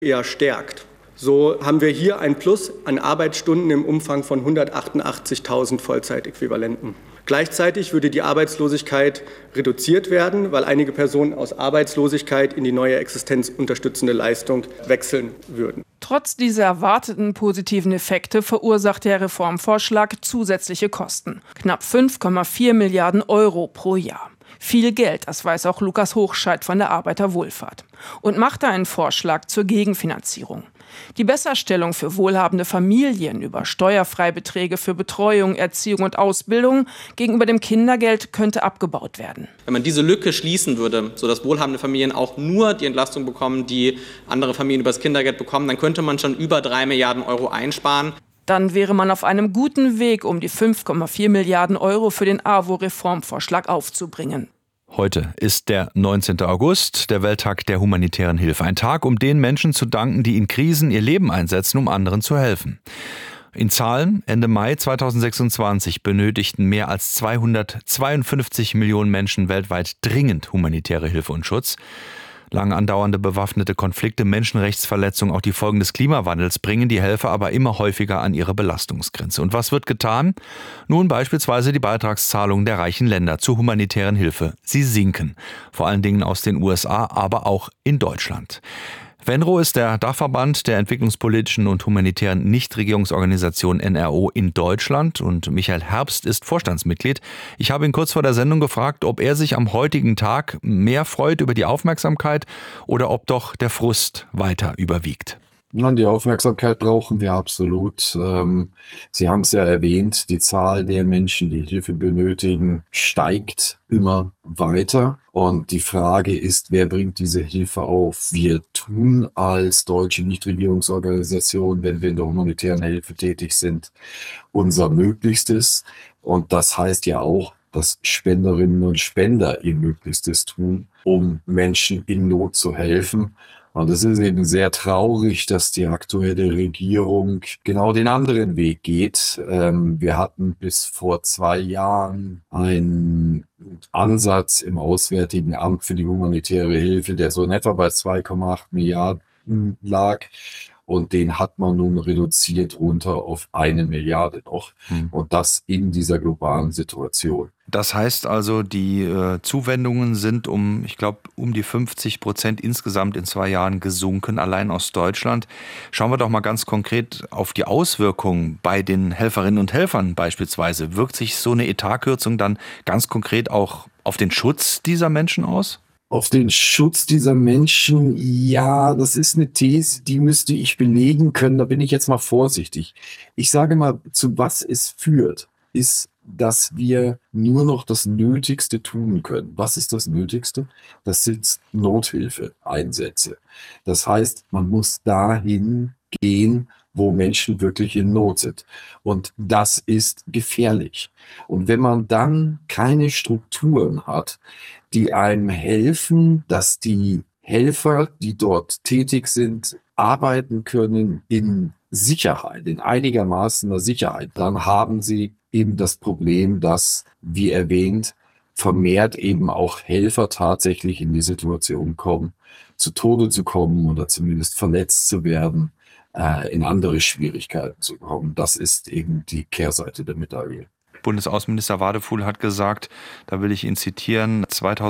eher stärkt. So haben wir hier ein Plus an Arbeitsstunden im Umfang von 188.000 Vollzeitäquivalenten. Gleichzeitig würde die Arbeitslosigkeit reduziert werden, weil einige Personen aus Arbeitslosigkeit in die neue existenzunterstützende Leistung wechseln würden. Trotz dieser erwarteten positiven Effekte verursacht der Reformvorschlag zusätzliche Kosten. Knapp 5,4 Milliarden Euro pro Jahr. Viel Geld, das weiß auch Lukas Hochscheid von der Arbeiterwohlfahrt. Und macht einen Vorschlag zur Gegenfinanzierung. Die Besserstellung für wohlhabende Familien über Steuerfreibeträge für Betreuung, Erziehung und Ausbildung gegenüber dem Kindergeld könnte abgebaut werden. Wenn man diese Lücke schließen würde, sodass wohlhabende Familien auch nur die Entlastung bekommen, die andere Familien über das Kindergeld bekommen, dann könnte man schon über 3 Milliarden Euro einsparen. Dann wäre man auf einem guten Weg, um die 5,4 Milliarden Euro für den AWO-Reformvorschlag aufzubringen. Heute ist der 19. August, der Welttag der humanitären Hilfe. Ein Tag, um den Menschen zu danken, die in Krisen ihr Leben einsetzen, um anderen zu helfen. In Zahlen, Ende Mai 2026 benötigten mehr als 252 Millionen Menschen weltweit dringend humanitäre Hilfe und Schutz. Lang andauernde bewaffnete Konflikte, Menschenrechtsverletzungen, auch die Folgen des Klimawandels bringen die Helfer aber immer häufiger an ihre Belastungsgrenze. Und was wird getan? Nun beispielsweise die Beitragszahlungen der reichen Länder zur humanitären Hilfe. Sie sinken, vor allen Dingen aus den USA, aber auch in Deutschland. Venro ist der Dachverband der entwicklungspolitischen und humanitären Nichtregierungsorganisation NRO in Deutschland und Michael Herbst ist Vorstandsmitglied. Ich habe ihn kurz vor der Sendung gefragt, ob er sich am heutigen Tag mehr freut über die Aufmerksamkeit oder ob doch der Frust weiter überwiegt. Die Aufmerksamkeit brauchen wir absolut. Sie haben es ja erwähnt, die Zahl der Menschen, die Hilfe benötigen, steigt immer weiter. Und die Frage ist, wer bringt diese Hilfe auf? Wir tun als deutsche Nichtregierungsorganisation, wenn wir in der humanitären Hilfe tätig sind, unser Möglichstes. Und das heißt ja auch, dass Spenderinnen und Spender ihr Möglichstes tun, um Menschen in Not zu helfen. Und es ist eben sehr traurig, dass die aktuelle Regierung genau den anderen Weg geht. Wir hatten bis vor 2 Jahren einen Ansatz im Auswärtigen Amt für die humanitäre Hilfe, der so in etwa bei 2,8 Milliarden lag. Und den hat man nun reduziert runter auf 1 Milliarde noch. Und das in dieser globalen Situation. Das heißt also, die Zuwendungen sind um die 50% insgesamt in 2 Jahren gesunken, allein aus Deutschland. Schauen wir doch mal ganz konkret auf die Auswirkungen bei den Helferinnen und Helfern beispielsweise. Wirkt sich so eine Etatkürzung dann ganz konkret auch auf den Schutz dieser Menschen aus? Auf den Schutz dieser Menschen, ja, das ist eine These, die müsste ich belegen können. Da bin ich jetzt mal vorsichtig. Ich sage mal, zu was es führt, ist, dass wir nur noch das Nötigste tun können. Was ist das Nötigste? Das sind Nothilfeeinsätze. Das heißt, man muss dahin gehen, wo Menschen wirklich in Not sind. Und das ist gefährlich. Und wenn man dann keine Strukturen hat, die einem helfen, dass die Helfer, die dort tätig sind, arbeiten können in Sicherheit, in einigermaßener Sicherheit, dann haben sie eben das Problem, dass, wie erwähnt, vermehrt eben auch Helfer tatsächlich in die Situation kommen, zu Tode zu kommen oder zumindest verletzt zu werden, in andere Schwierigkeiten zu kommen. Das ist eben die Kehrseite der Medaille. Bundesaußenminister Wadefuhl hat gesagt, da will ich ihn zitieren,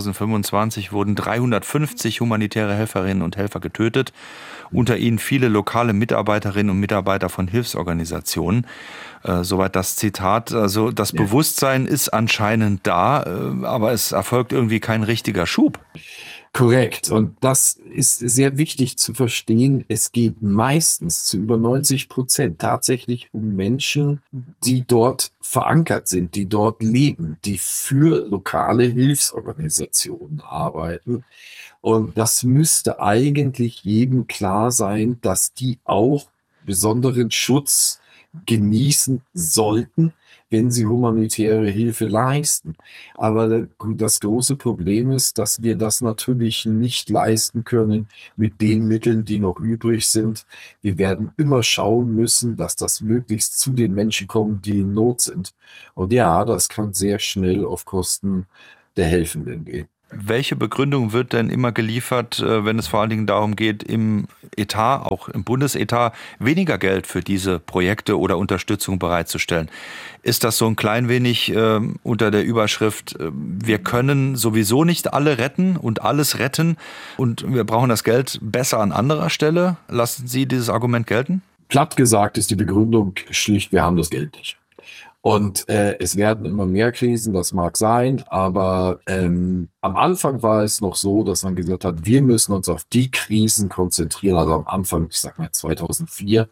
2025 wurden 350 humanitäre Helferinnen und Helfer getötet, unter ihnen viele lokale Mitarbeiterinnen und Mitarbeiter von Hilfsorganisationen. Soweit das Zitat. Also das Bewusstsein ist anscheinend da, aber es erfolgt irgendwie kein richtiger Schub. Korrekt. Und das ist sehr wichtig zu verstehen. Es geht meistens zu über 90% tatsächlich um Menschen, die dort verankert sind, die dort leben, die für lokale Hilfsorganisationen arbeiten. Und das müsste eigentlich jedem klar sein, dass die auch besonderen Schutz genießen sollten, wenn sie humanitäre Hilfe leisten. Aber das große Problem ist, dass wir das natürlich nicht leisten können mit den Mitteln, die noch übrig sind. Wir werden immer schauen müssen, dass das möglichst zu den Menschen kommt, die in Not sind. Und ja, das kann sehr schnell auf Kosten der Helfenden gehen. Welche Begründung wird denn immer geliefert, wenn es vor allen Dingen darum geht, im Etat, auch im Bundesetat, weniger Geld für diese Projekte oder Unterstützung bereitzustellen? Ist das so ein klein wenig unter der Überschrift, wir können sowieso nicht alle retten und alles retten und wir brauchen das Geld besser an anderer Stelle? Lassen Sie dieses Argument gelten? Platt gesagt ist die Begründung schlicht, wir haben das Geld nicht. Und es werden immer mehr Krisen, das mag sein, aber am Anfang war es noch so, dass man gesagt hat, wir müssen uns auf die Krisen konzentrieren. Also am Anfang, ich sag mal 2004,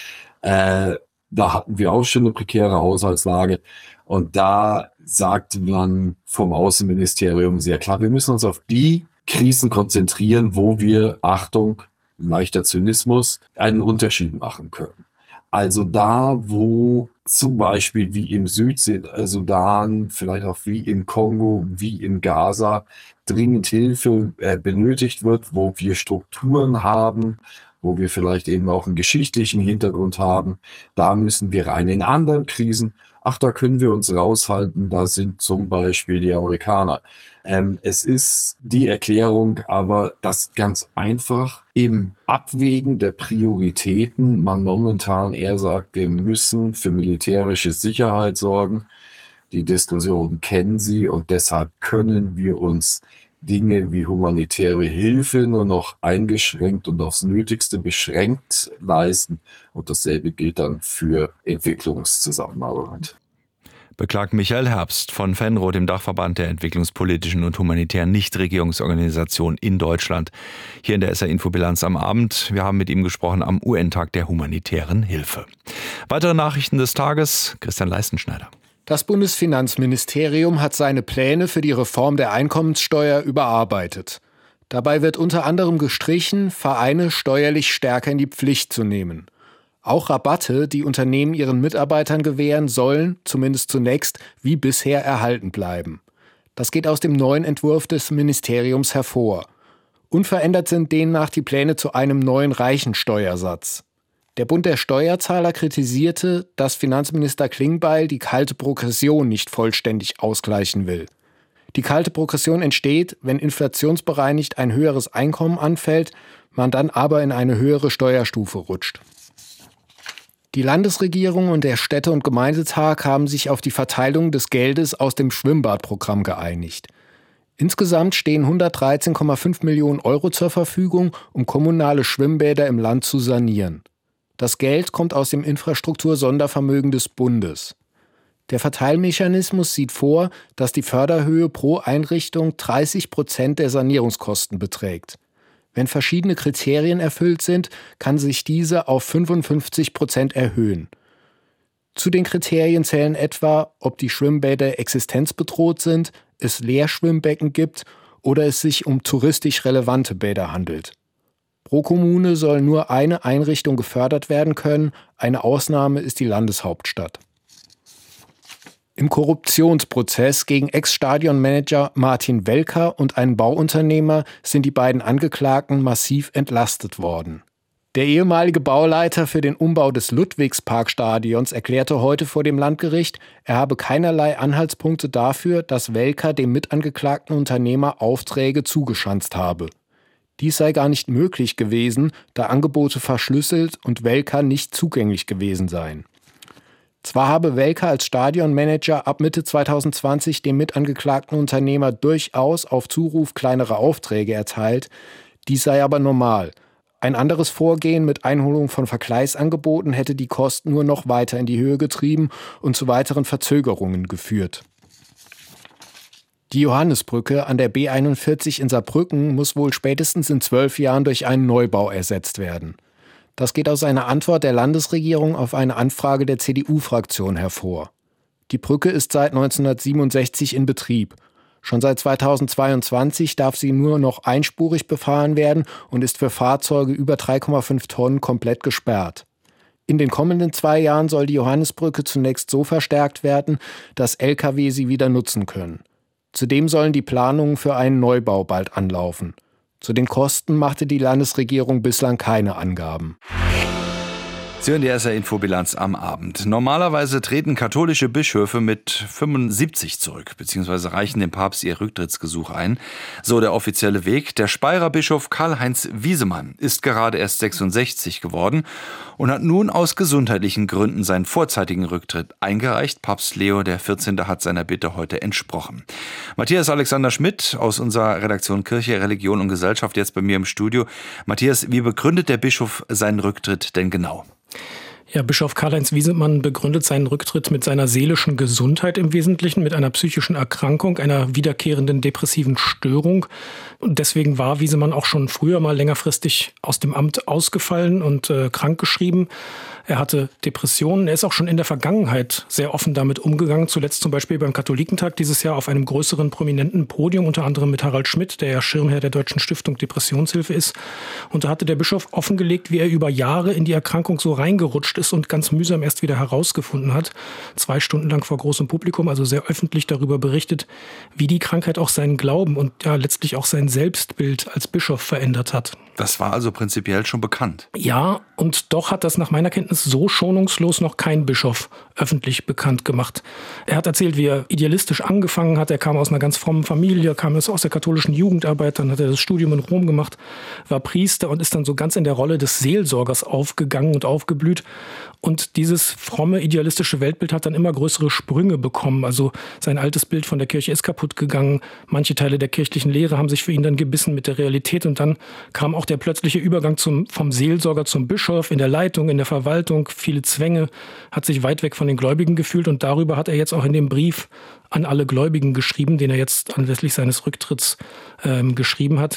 da hatten wir auch schon eine prekäre Haushaltslage. Und da sagte man vom Außenministerium sehr klar, wir müssen uns auf die Krisen konzentrieren, wo wir, Achtung, leichter Zynismus, einen Unterschied machen können. Also da, wo zum Beispiel wie im Südsudan, vielleicht auch wie im Kongo, wie in Gaza dringend Hilfe benötigt wird, wo wir Strukturen haben, wo wir vielleicht eben auch einen geschichtlichen Hintergrund haben, da müssen wir rein. In anderen Krisen, da können wir uns raushalten, da sind zum Beispiel die Amerikaner. Es ist die Erklärung, aber das ganz einfach im Abwägen der Prioritäten man momentan eher sagt, wir müssen für militärische Sicherheit sorgen. Die Diskussion kennen Sie und deshalb können wir uns Dinge wie humanitäre Hilfe nur noch eingeschränkt und aufs Nötigste beschränkt leisten. Und dasselbe gilt dann für Entwicklungszusammenarbeit. Beklagt Michael Herbst von FENRO, dem Dachverband der entwicklungspolitischen und humanitären Nichtregierungsorganisationen in Deutschland. Hier in der SR-Info-Bilanz am Abend. Wir haben mit ihm gesprochen am UN-Tag der humanitären Hilfe. Weitere Nachrichten des Tages, Christian Leistenschneider. Das Bundesfinanzministerium hat seine Pläne für die Reform der Einkommenssteuer überarbeitet. Dabei wird unter anderem gestrichen, Vereine steuerlich stärker in die Pflicht zu nehmen. Auch Rabatte, die Unternehmen ihren Mitarbeitern gewähren, sollen, zumindest zunächst, wie bisher erhalten bleiben. Das geht aus dem neuen Entwurf des Ministeriums hervor. Unverändert sind demnach die Pläne zu einem neuen Reichensteuersatz. Der Bund der Steuerzahler kritisierte, dass Finanzminister Klingbeil die kalte Progression nicht vollständig ausgleichen will. Die kalte Progression entsteht, wenn inflationsbereinigt ein höheres Einkommen anfällt, man dann aber in eine höhere Steuerstufe rutscht. Die Landesregierung und der Städte- und Gemeindetag haben sich auf die Verteilung des Geldes aus dem Schwimmbadprogramm geeinigt. Insgesamt stehen 113,5 Millionen Euro zur Verfügung, um kommunale Schwimmbäder im Land zu sanieren. Das Geld kommt aus dem Infrastruktursondervermögen des Bundes. Der Verteilmechanismus sieht vor, dass die Förderhöhe pro Einrichtung 30% der Sanierungskosten beträgt. Wenn verschiedene Kriterien erfüllt sind, kann sich diese auf 55% erhöhen. Zu den Kriterien zählen etwa, ob die Schwimmbäder existenzbedroht sind, es Leerschwimmbecken gibt oder es sich um touristisch relevante Bäder handelt. Pro Kommune soll nur eine Einrichtung gefördert werden können, eine Ausnahme ist die Landeshauptstadt. Im Korruptionsprozess gegen Ex-Stadionmanager Martin Welker und einen Bauunternehmer sind die beiden Angeklagten massiv entlastet worden. Der ehemalige Bauleiter für den Umbau des Ludwigsparkstadions erklärte heute vor dem Landgericht, er habe keinerlei Anhaltspunkte dafür, dass Welker dem mitangeklagten Unternehmer Aufträge zugeschanzt habe. Dies sei gar nicht möglich gewesen, da Angebote verschlüsselt und Welker nicht zugänglich gewesen seien. Zwar habe Welker als Stadionmanager ab Mitte 2020 dem mitangeklagten Unternehmer durchaus auf Zuruf kleinere Aufträge erteilt, dies sei aber normal. Ein anderes Vorgehen mit Einholung von Vergleichsangeboten hätte die Kosten nur noch weiter in die Höhe getrieben und zu weiteren Verzögerungen geführt. Die Johannisbrücke an der B41 in Saarbrücken muss wohl spätestens in 12 Jahren durch einen Neubau ersetzt werden. Das geht aus einer Antwort der Landesregierung auf eine Anfrage der CDU-Fraktion hervor. Die Brücke ist seit 1967 in Betrieb. Schon seit 2022 darf sie nur noch einspurig befahren werden und ist für Fahrzeuge über 3,5 Tonnen komplett gesperrt. In den kommenden 2 Jahren soll die Johannisbrücke zunächst so verstärkt werden, dass Lkw sie wieder nutzen können. Zudem sollen die Planungen für einen Neubau bald anlaufen. Zu den Kosten machte die Landesregierung bislang keine Angaben. Sie hören die SR-Infobilanz am Abend. Normalerweise treten katholische Bischöfe mit 75 zurück, beziehungsweise reichen dem Papst ihr Rücktrittsgesuch ein. So der offizielle Weg. Der Speyerer Bischof Karl-Heinz Wiesemann ist gerade erst 66 geworden und hat nun aus gesundheitlichen Gründen seinen vorzeitigen Rücktritt eingereicht. Papst Leo XIV. Hat seiner Bitte heute entsprochen. Matthias Alexander Schmidt aus unserer Redaktion Kirche, Religion und Gesellschaft jetzt bei mir im Studio. Matthias, wie begründet der Bischof seinen Rücktritt denn genau? Ja, Bischof Karl-Heinz Wiesemann begründet seinen Rücktritt mit seiner seelischen Gesundheit im Wesentlichen, mit einer psychischen Erkrankung, einer wiederkehrenden depressiven Störung. Und deswegen war Wiesemann auch schon früher mal längerfristig aus dem Amt ausgefallen und krankgeschrieben. Er hatte Depressionen. Er ist auch schon in der Vergangenheit sehr offen damit umgegangen. Zuletzt zum Beispiel beim Katholikentag dieses Jahr auf einem größeren prominenten Podium, unter anderem mit Harald Schmidt, der ja Schirmherr der Deutschen Stiftung Depressionshilfe ist. Und da hatte der Bischof offengelegt, wie er über Jahre in die Erkrankung so reingerutscht ist und ganz mühsam erst wieder herausgefunden hat. 2 Stunden lang vor großem Publikum, also sehr öffentlich darüber berichtet, wie die Krankheit auch seinen Glauben und ja letztlich auch sein Selbstbild als Bischof verändert hat. Das war also prinzipiell schon bekannt. Ja, und doch hat das nach meiner Kenntnis so schonungslos noch kein Bischof öffentlich bekannt gemacht. Er hat erzählt, wie er idealistisch angefangen hat. Er kam aus einer ganz frommen Familie, kam aus der katholischen Jugendarbeit, dann hat er das Studium in Rom gemacht, war Priester und ist dann so ganz in der Rolle des Seelsorgers aufgegangen und aufgeblüht. Und dieses fromme, idealistische Weltbild hat dann immer größere Sprünge bekommen. Also sein altes Bild von der Kirche ist kaputt gegangen. Manche Teile der kirchlichen Lehre haben sich für ihn dann gebissen mit der Realität. Und dann kam auch der plötzliche Übergang vom Seelsorger zum Bischof in der Leitung, in der Verwaltung. Viele Zwänge, hat sich weit weg von den Gläubigen gefühlt. Und darüber hat er jetzt auch in dem Brief an alle Gläubigen geschrieben, den er jetzt anlässlich seines Rücktritts geschrieben hat.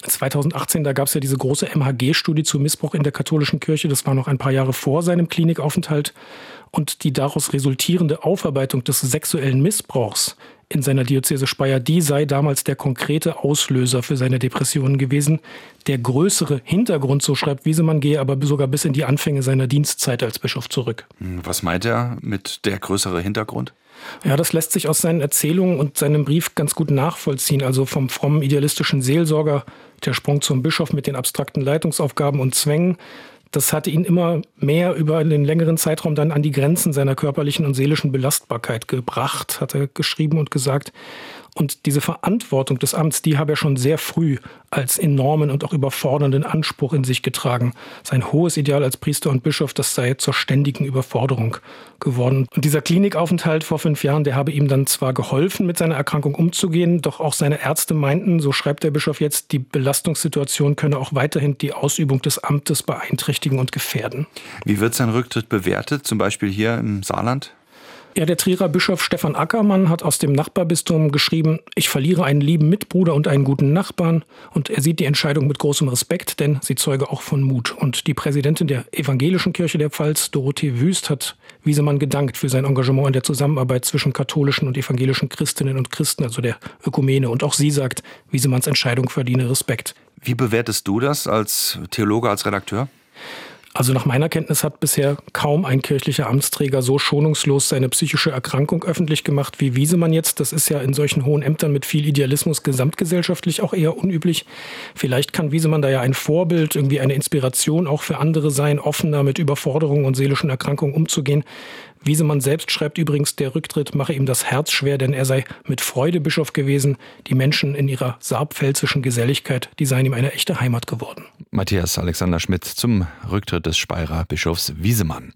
2018, da gab es ja diese große MHG-Studie zu Missbrauch in der katholischen Kirche. Das war noch ein paar Jahre vor seinem Klinikaufenthalt. Und die daraus resultierende Aufarbeitung des sexuellen Missbrauchs in seiner Diözese Speyer, die sei damals der konkrete Auslöser für seine Depressionen gewesen. Der größere Hintergrund, so schreibt Wiesemann, gehe aber sogar bis in die Anfänge seiner Dienstzeit als Bischof zurück. Was meint er mit der größere Hintergrund? Ja, das lässt sich aus seinen Erzählungen und seinem Brief ganz gut nachvollziehen. Also vom frommen idealistischen Seelsorger, der Sprung zum Bischof mit den abstrakten Leitungsaufgaben und Zwängen. Das hatte ihn immer mehr über den längeren Zeitraum dann an die Grenzen seiner körperlichen und seelischen Belastbarkeit gebracht, hat er geschrieben und gesagt. Und diese Verantwortung des Amts, die habe er schon sehr früh als enormen und auch überfordernden Anspruch in sich getragen. Sein hohes Ideal als Priester und Bischof, das sei zur ständigen Überforderung geworden. Und dieser Klinikaufenthalt vor 5 Jahren, der habe ihm dann zwar geholfen, mit seiner Erkrankung umzugehen, doch auch seine Ärzte meinten, so schreibt der Bischof jetzt, die Belastungssituation könne auch weiterhin die Ausübung des Amtes beeinträchtigen und gefährden. Wie wird sein Rücktritt bewertet, zum Beispiel hier im Saarland? Ja, der Trierer Bischof Stefan Ackermann hat aus dem Nachbarbistum geschrieben, ich verliere einen lieben Mitbruder und einen guten Nachbarn. Und er sieht die Entscheidung mit großem Respekt, denn sie zeuge auch von Mut. Und die Präsidentin der Evangelischen Kirche der Pfalz, Dorothee Wüst, hat Wiesemann gedankt für sein Engagement in der Zusammenarbeit zwischen katholischen und evangelischen Christinnen und Christen, also der Ökumene. Und auch sie sagt, Wiesemanns Entscheidung verdiene Respekt. Wie bewertest du das als Theologe, als Redakteur? Also nach meiner Kenntnis hat bisher kaum ein kirchlicher Amtsträger so schonungslos seine psychische Erkrankung öffentlich gemacht wie Wiesemann jetzt. Das ist ja in solchen hohen Ämtern mit viel Idealismus gesamtgesellschaftlich auch eher unüblich. Vielleicht kann Wiesemann da ja ein Vorbild, irgendwie eine Inspiration auch für andere sein, offener mit Überforderungen und seelischen Erkrankungen umzugehen. Wiesemann selbst schreibt übrigens, der Rücktritt mache ihm das Herz schwer, denn er sei mit Freude Bischof gewesen. Die Menschen in ihrer saarpfälzischen Geselligkeit, die seien ihm eine echte Heimat geworden. Matthias Alexander Schmidt zum Rücktritt des Speyerer Bischofs Wiesemann.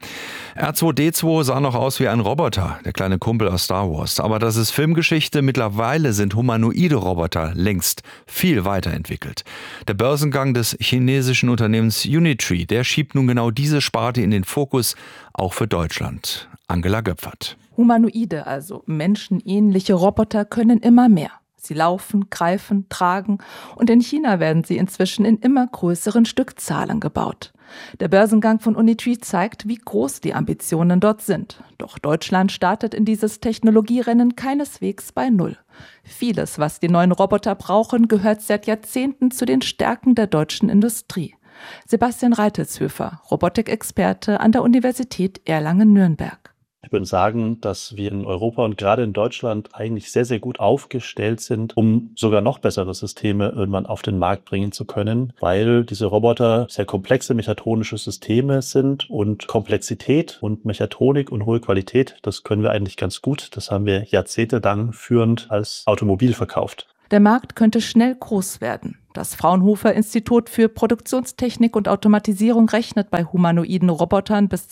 R2-D2 sah noch aus wie ein Roboter, der kleine Kumpel aus Star Wars. Aber das ist Filmgeschichte. Mittlerweile sind humanoide Roboter längst viel weiterentwickelt. Der Börsengang des chinesischen Unternehmens Unitree, der schiebt nun genau diese Sparte in den Fokus, auch für Deutschland. Angela Göpfert. Humanoide, also menschenähnliche Roboter, können immer mehr. Sie laufen, greifen, tragen und in China werden sie inzwischen in immer größeren Stückzahlen gebaut. Der Börsengang von Unitree zeigt, wie groß die Ambitionen dort sind. Doch Deutschland startet in dieses Technologierennen keineswegs bei Null. Vieles, was die neuen Roboter brauchen, gehört seit Jahrzehnten zu den Stärken der deutschen Industrie. Sebastian Reitelshöfer, Robotikexperte an der Universität Erlangen-Nürnberg. Ich würde sagen, dass wir in Europa und gerade in Deutschland eigentlich sehr, sehr gut aufgestellt sind, um sogar noch bessere Systeme irgendwann auf den Markt bringen zu können, weil diese Roboter sehr komplexe mechatronische Systeme sind und Komplexität und Mechatronik und hohe Qualität, das können wir eigentlich ganz gut. Das haben wir jahrzehntelang führend als Automobil verkauft. Der Markt könnte schnell groß werden. Das Fraunhofer Institut für Produktionstechnik und Automatisierung rechnet bei humanoiden Robotern bis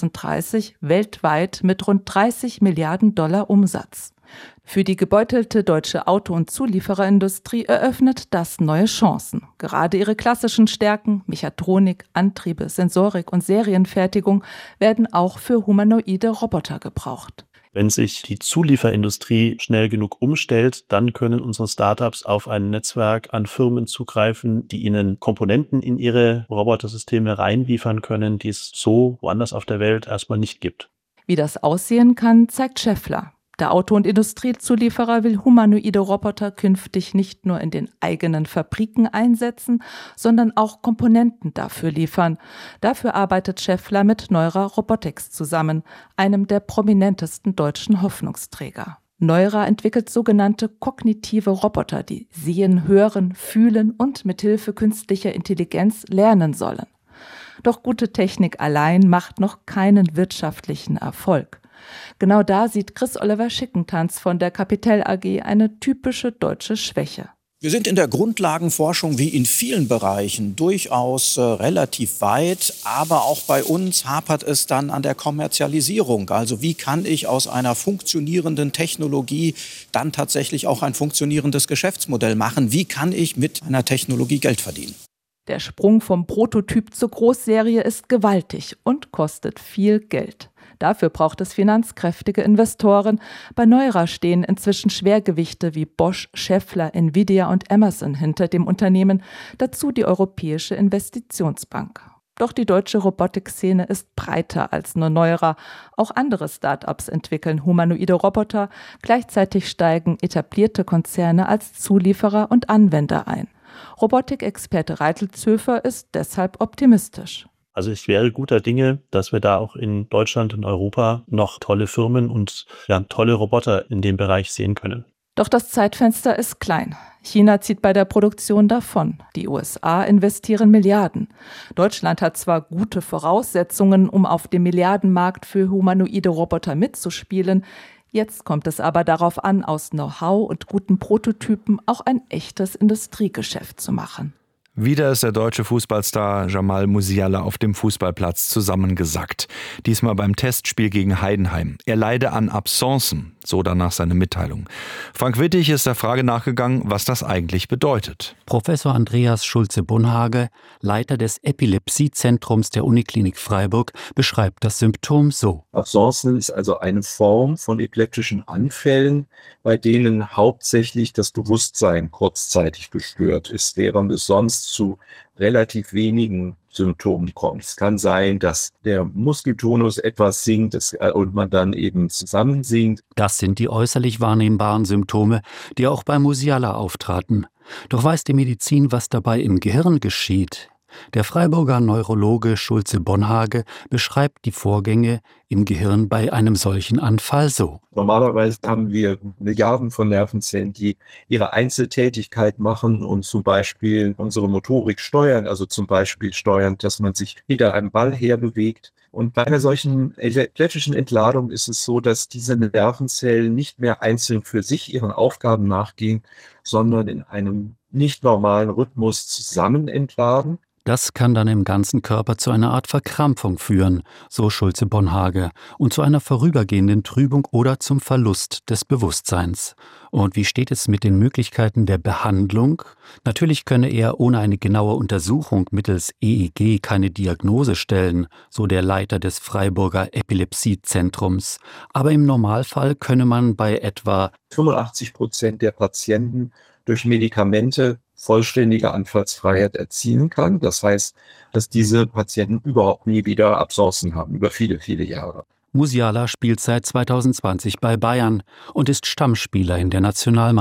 2030 weltweit mit rund 30 Milliarden $ Umsatz. Für die gebeutelte deutsche Auto- und Zuliefererindustrie eröffnet das neue Chancen. Gerade ihre klassischen Stärken, Mechatronik, Antriebe, Sensorik und Serienfertigung, werden auch für humanoide Roboter gebraucht. Wenn sich die Zulieferindustrie schnell genug umstellt, dann können unsere Startups auf ein Netzwerk an Firmen zugreifen, die ihnen Komponenten in ihre Robotersysteme reinliefern können, die es so woanders auf der Welt erstmal nicht gibt. Wie das aussehen kann, zeigt Schaeffler. Der Auto- und Industriezulieferer will humanoide Roboter künftig nicht nur in den eigenen Fabriken einsetzen, sondern auch Komponenten dafür liefern. Dafür arbeitet Schaeffler mit Neura Robotics zusammen, einem der prominentesten deutschen Hoffnungsträger. Neura entwickelt sogenannte kognitive Roboter, die sehen, hören, fühlen und mithilfe künstlicher Intelligenz lernen sollen. Doch gute Technik allein macht noch keinen wirtschaftlichen Erfolg. Genau da sieht Chris-Oliver Schickentanz von der Capital AG eine typische deutsche Schwäche. Wir sind in der Grundlagenforschung wie in vielen Bereichen durchaus relativ weit, aber auch bei uns hapert es dann an der Kommerzialisierung. Also wie kann ich aus einer funktionierenden Technologie dann tatsächlich auch ein funktionierendes Geschäftsmodell machen? Wie kann ich mit einer Technologie Geld verdienen? Der Sprung vom Prototyp zur Großserie ist gewaltig und kostet viel Geld. Dafür braucht es finanzkräftige Investoren. Bei Neura stehen inzwischen Schwergewichte wie Bosch, Schaeffler, Nvidia und Amazon hinter dem Unternehmen, dazu die Europäische Investitionsbank. Doch die deutsche Robotikszene ist breiter als nur Neura. Auch andere Start-ups entwickeln humanoide Roboter. Gleichzeitig steigen etablierte Konzerne als Zulieferer und Anwender ein. Robotikexperte Reitlzhöfer ist deshalb optimistisch. Also ich wäre guter Dinge, dass wir da auch in Deutschland und Europa noch tolle Firmen und tolle Roboter in dem Bereich sehen können. Doch das Zeitfenster ist klein. China zieht bei der Produktion davon. Die USA investieren Milliarden. Deutschland hat zwar gute Voraussetzungen, um auf dem Milliardenmarkt für humanoide Roboter mitzuspielen. Jetzt kommt es aber darauf an, aus Know-how und guten Prototypen auch ein echtes Industriegeschäft zu machen. Wieder ist der deutsche Fußballstar Jamal Musiala auf dem Fußballplatz zusammengesackt. Diesmal beim Testspiel gegen Heidenheim. Er leide an Absencen, so danach seine Mitteilung. Frank Wittig ist der Frage nachgegangen, was das eigentlich bedeutet. Professor Andreas Schulze-Bonhage, Leiter des Epilepsiezentrums der Uniklinik Freiburg, beschreibt das Symptom so. Absencen ist also eine Form von epileptischen Anfällen, bei denen hauptsächlich das Bewusstsein kurzzeitig gestört ist, während es sonst zu relativ wenigen Symptomen kommt. Es kann sein, dass der Muskeltonus etwas sinkt und man dann eben zusammensinkt. Das sind die äußerlich wahrnehmbaren Symptome, die auch bei Musiala auftraten. Doch weiß die Medizin, was dabei im Gehirn geschieht? Der Freiburger Neurologe Schulze-Bonhage beschreibt die Vorgänge im Gehirn bei einem solchen Anfall so. Normalerweise haben wir Milliarden von Nervenzellen, die ihre Einzeltätigkeit machen und zum Beispiel unsere Motorik steuern, also zum Beispiel steuern, dass man sich hinter einem Ball herbewegt. Und bei einer solchen epileptischen Entladung ist es so, dass diese Nervenzellen nicht mehr einzeln für sich ihren Aufgaben nachgehen, sondern in einem nicht normalen Rhythmus zusammen entladen. Das kann dann im ganzen Körper zu einer Art Verkrampfung führen, so Schulze-Bonhage, und zu einer vorübergehenden Trübung oder zum Verlust des Bewusstseins. Und wie steht es mit den Möglichkeiten der Behandlung? Natürlich könne er ohne eine genaue Untersuchung mittels EEG keine Diagnose stellen, so der Leiter des Freiburger Epilepsiezentrums. Aber im Normalfall könne man bei etwa 85% der Patienten durch Medikamente vollständige Anfallsfreiheit erzielen kann. Das heißt, dass diese Patienten überhaupt nie wieder Absencen haben, über viele, viele Jahre. Musiala spielt seit 2020 bei Bayern und ist Stammspieler in der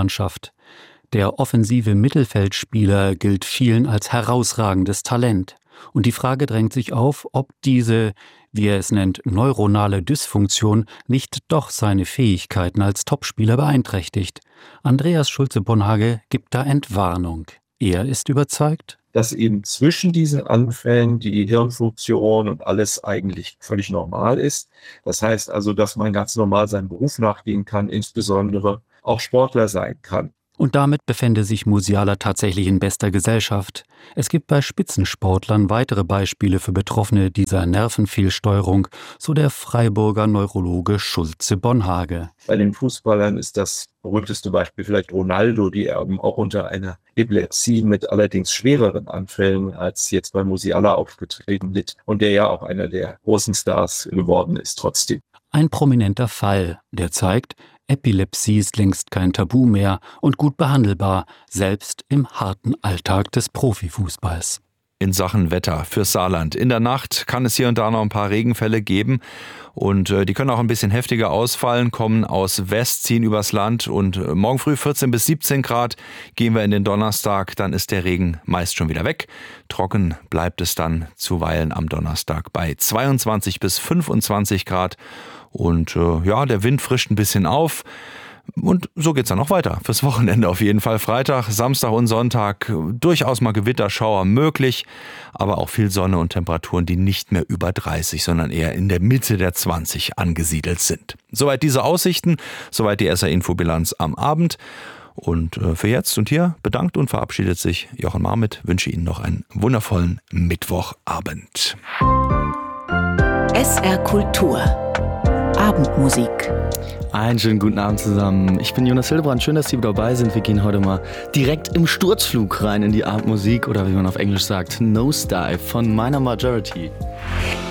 Nationalmannschaft. Der offensive Mittelfeldspieler gilt vielen als herausragendes Talent. Und die Frage drängt sich auf, ob diese, wie er es nennt, neuronale Dysfunktion nicht doch seine Fähigkeiten als Topspieler beeinträchtigt. Andreas Schulze-Bonhage gibt da Entwarnung. Er ist überzeugt, dass eben zwischen diesen Anfällen die Hirnfunktion und alles eigentlich völlig normal ist. Das heißt also, dass man ganz normal seinem Beruf nachgehen kann, insbesondere auch Sportler sein kann. Und damit befände sich Musiala tatsächlich in bester Gesellschaft. Es gibt bei Spitzensportlern weitere Beispiele für Betroffene dieser Nervenfehlsteuerung, so der Freiburger Neurologe Schulze-Bonhage. Bei den Fußballern ist das berühmteste Beispiel vielleicht Ronaldo, die eben auch unter einer Epilepsie mit allerdings schwereren Anfällen als jetzt bei Musiala aufgetreten litt und der ja auch einer der großen Stars geworden ist trotzdem. Ein prominenter Fall, der zeigt, Epilepsie ist längst kein Tabu mehr und gut behandelbar, selbst im harten Alltag des Profifußballs. In Sachen Wetter fürs Saarland. In der Nacht kann es hier und da noch ein paar Regenfälle geben und die können auch ein bisschen heftiger ausfallen, kommen aus West, ziehen übers Land und morgen früh 14 bis 17 Grad gehen wir in den Donnerstag, dann ist der Regen meist schon wieder weg. Trocken bleibt es dann zuweilen am Donnerstag bei 22 bis 25 Grad und der Wind frischt ein bisschen auf. Und so geht's dann noch weiter. Fürs Wochenende auf jeden Fall. Freitag, Samstag und Sonntag durchaus mal Gewitterschauer möglich, aber auch viel Sonne und Temperaturen, die nicht mehr über 30, sondern eher in der Mitte der 20 angesiedelt sind. Soweit diese Aussichten, soweit die SR-Infobilanz am Abend. Und für jetzt und hier bedankt und verabschiedet sich Jochen Marmit. Wünsche Ihnen noch einen wundervollen Mittwochabend. SR Kultur. Abendmusik. Einen schönen guten Abend zusammen. Ich bin Jonas Hildebrand. Schön, dass Sie dabei sind. Wir gehen heute mal direkt im Sturzflug rein in die Abendmusik oder wie man auf Englisch sagt, Nosedive von Minor Majority.